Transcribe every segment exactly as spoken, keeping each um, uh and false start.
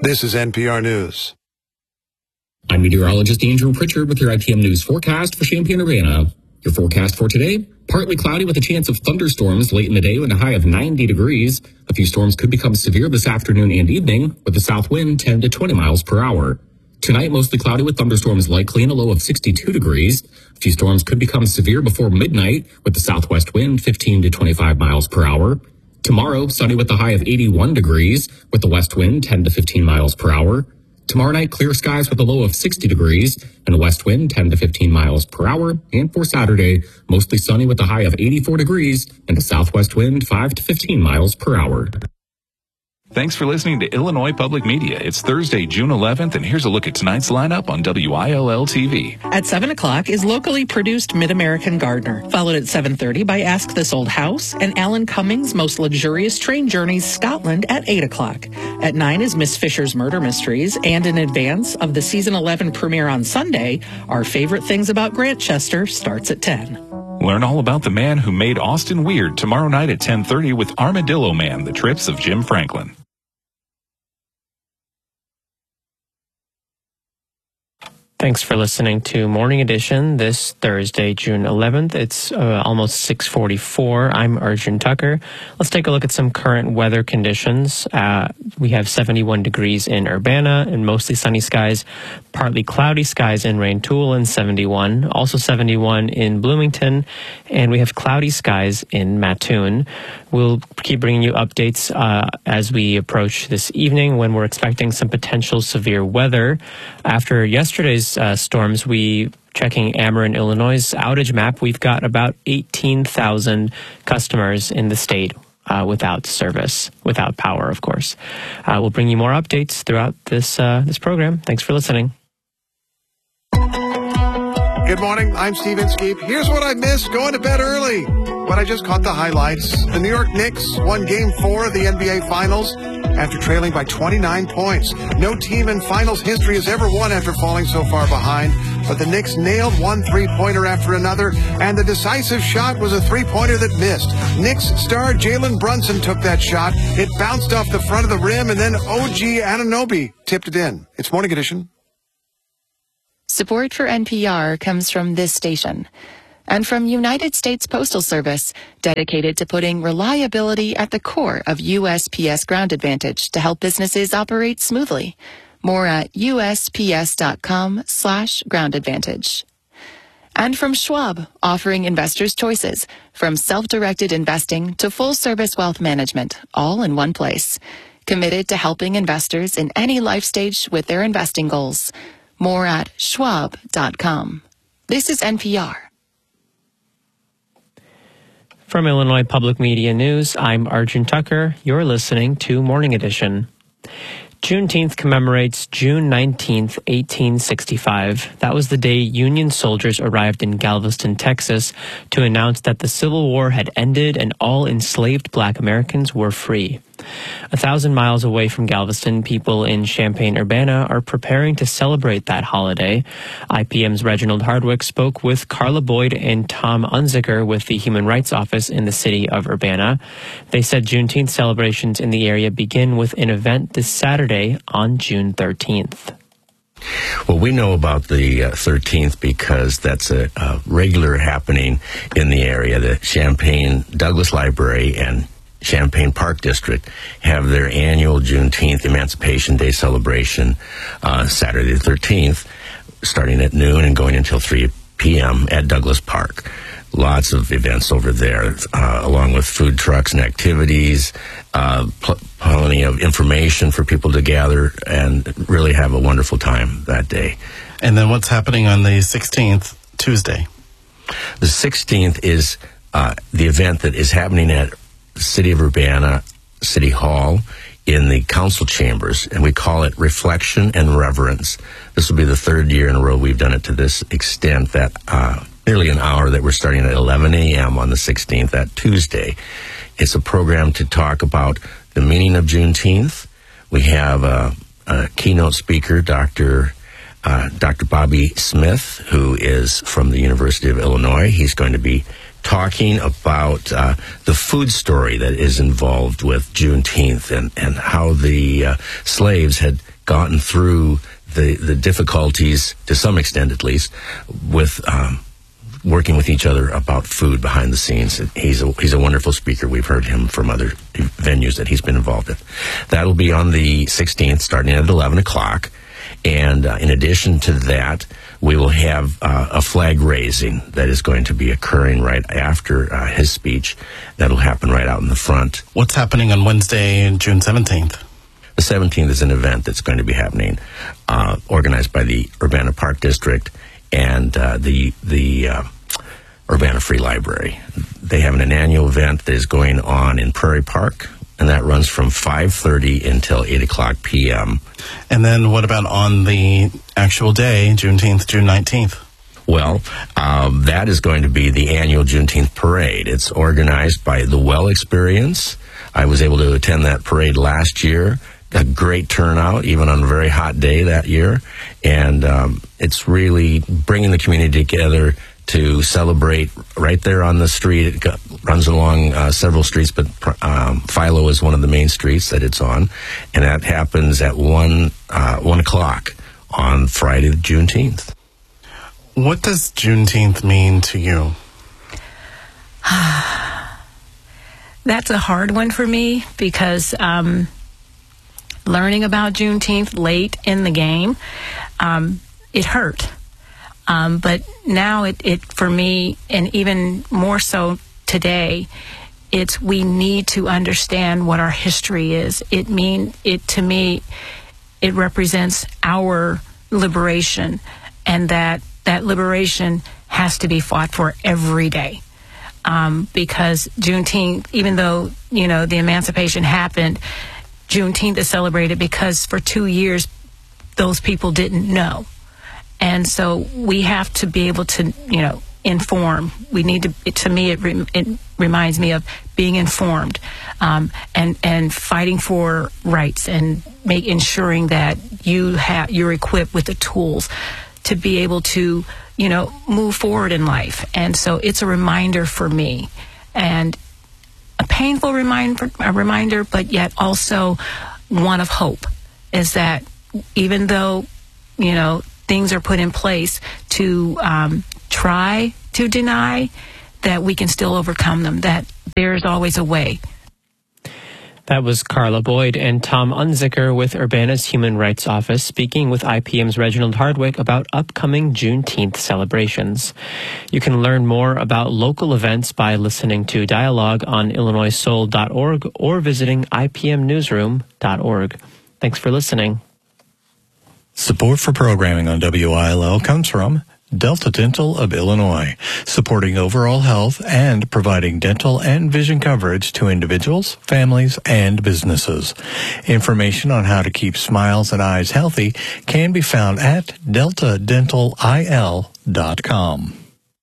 This is N P R News. I'm meteorologist Andrew Pritchard with your I P M News forecast for Champaign-Urbana. Your forecast for today, partly cloudy with a chance of thunderstorms late in the day with a high of ninety degrees. A few storms could become severe this afternoon and evening with the south wind ten to twenty miles per hour. Tonight, mostly cloudy with thunderstorms likely and a low of sixty-two degrees. A few storms could become severe before midnight with the southwest wind fifteen to twenty-five miles per hour. Tomorrow, sunny with a high of eighty-one degrees with the west wind ten to fifteen miles per hour. Tomorrow night, clear skies with a low of sixty degrees and a west wind ten to fifteen miles per hour. And for Saturday, mostly sunny with a high of eighty-four degrees and a southwest wind five to fifteen miles per hour. Thanks for listening to Illinois Public Media. It's Thursday, June eleventh, and here's a look at tonight's lineup on W I L L T V. At seven o'clock is locally produced Mid-American Gardener, followed at seven thirty by Ask This Old House and Alan Cummings' Most Luxurious Train Journeys, Scotland at eight o'clock. At nine is Miss Fisher's Murder Mysteries, and in advance of the season eleven premiere on Sunday, Our Favorite Things About Grantchester starts at ten. Learn all about the man who made Austin weird tomorrow night at ten thirty with Armadillo Man, The Trips of Jim Franklin. Thanks for listening to Morning Edition this Thursday, June eleventh. It's uh, almost six forty-four. I'm Arjun Tucker. Let's take a look at some current weather conditions. Uh, we have seventy-one degrees in Urbana and mostly sunny skies, partly cloudy skies in Rantoul and seventy-one. Also seventy-one in Bloomington, and we have cloudy skies in Mattoon. We'll keep bringing you updates uh, as we approach this evening when we're expecting some potential severe weather. After yesterday's uh, storms, we checking Ameren, Illinois' outage map. We've got about eighteen thousand customers in the state uh, without service, without power, of course. Uh, we'll bring you more updates throughout this uh, this program. Thanks for listening. Good morning, I'm Steve Inskeep. Here's what I missed going to bed early, but I just caught the highlights. The New York Knicks won Game four of the N B A Finals after trailing by twenty-nine points. No team in Finals history has ever won after falling so far behind, but the Knicks nailed one three-pointer after another, and the decisive shot was a three-pointer that missed. Knicks star Jalen Brunson took that shot. It bounced off the front of the rim, and then O G Anunoby tipped it in. It's Morning Edition. Support for N P R comes from this station and from United States Postal Service, dedicated to putting reliability at the core of U S P S Ground Advantage to help businesses operate smoothly. More at usps.com slash ground advantage. And from Schwab, offering investors choices from self-directed investing to full-service wealth management, all in one place. Committed to helping investors in any life stage with their investing goals. More at schwab dot com. This is N P R. From Illinois Public Media News, I'm Arjun Tucker. You're listening to Morning Edition. Juneteenth commemorates June nineteenth, eighteen sixty-five. That was the day Union soldiers arrived in Galveston, Texas, to announce that the Civil War had ended and all enslaved Black Americans were free. A thousand miles away from Galveston, people in Champaign-Urbana are preparing to celebrate that holiday. I P M's Reginald Hardwick spoke with Carla Boyd and Tom Unzicker with the Human Rights Office in the city of Urbana. They said Juneteenth celebrations in the area begin with an event this Saturday on June thirteenth. Well, we know about the uh, thirteenth because that's a, a regular happening in the area. The Champaign Douglas Library and Champaign Park District have their annual Juneteenth Emancipation Day celebration uh, Saturday the thirteenth, starting at noon and going until three p.m. at Douglas Park. Lots of events over there, uh, along with food trucks and activities, uh, pl- plenty of information for people to gather and really have a wonderful time that day. And then what's happening on the sixteenth, Tuesday? The sixteenth is uh, the event that is happening at City of Urbana City Hall in the council chambers, and we call it Reflection and Reverence. This will be the third year in a row we've done it to this extent, that uh, nearly an hour that we're starting at eleven a.m. on the sixteenth, that Tuesday. It's a program to talk about the meaning of Juneteenth. We have a, a keynote speaker, Doctor Uh, Doctor Bobby Smith, who is from the University of Illinois. He's going to be talking about uh, the food story that is involved with Juneteenth and, and how the uh, slaves had gotten through the, the difficulties, to some extent at least, with um, working with each other about food behind the scenes. He's a, he's a wonderful speaker. We've heard him from other venues that he's been involved in. That'll be on the sixteenth, starting at eleven o'clock. And uh, in addition to that, we will have uh, a flag raising that is going to be occurring right after uh, his speech. That'll happen right out in the front. What's happening on Wednesday, June seventeenth? The seventeenth is an event that's going to be happening, uh, organized by the Urbana Park District and uh, the the uh, Urbana Free Library. They have an annual event that is going on in Prairie Park, and that runs from five thirty until eight o'clock p.m. And then what about on the actual day, Juneteenth, June nineteenth? Well, um, that is going to be the annual Juneteenth parade. It's organized by the Well Experience. I was able to attend that parade last year. A great turnout, even on a very hot day that year. And um, it's really bringing the community together to celebrate right there on the street. It got, runs along uh, several streets, but um, Philo is one of the main streets that it's on. And that happens at one, uh, one o'clock on Friday, the Juneteenth. What does Juneteenth mean to you? That's a hard one for me because um, learning about Juneteenth late in the game, um, it hurt. Um, but now it, it, for me, and even more so today, it's we need to understand what our history is. It mean it to me, it represents our liberation, and that that liberation has to be fought for every day. Um, because Juneteenth, even though, you know, the emancipation happened, Juneteenth is celebrated because for two years, those people didn't know. And so we have to be able to, you know, inform. We need to, it, to me, it, re, it reminds me of being informed um, and, and fighting for rights and make, ensuring that you have, you're equipped with the tools to be able to, you know, move forward in life. And so it's a reminder for me, and a painful reminder, a reminder, but yet also one of hope, is that even though, you know, things are put in place to um, try to deny, that we can still overcome them, that there's always a way. That was Carla Boyd and Tom Unzicker with Urbana's Human Rights Office speaking with I P M's Reginald Hardwick about upcoming Juneteenth celebrations. You can learn more about local events by listening to Dialogue on illinois soul dot org or visiting I P M newsroom dot org. Thanks for listening. Support for programming on W I L L comes from Delta Dental of Illinois, supporting overall health and providing dental and vision coverage to individuals, families, and businesses. Information on how to keep smiles and eyes healthy can be found at delta dental I L dot com.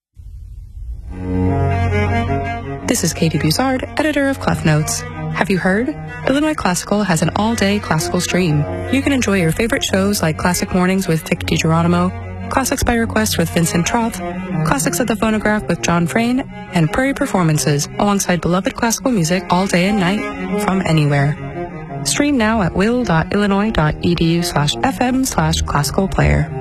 This is Katie Buzard, editor of Clef Notes. Have you heard? Illinois Classical has an all-day classical stream. You can enjoy your favorite shows like Classic Mornings with Vic DiGeronimo, Classics by Request with Vincent Troth, Classics at the Phonograph with John Frayne, and Prairie Performances alongside beloved classical music all day and night from anywhere. Stream now at will dot illinois dot e d u slash f m slash classical player.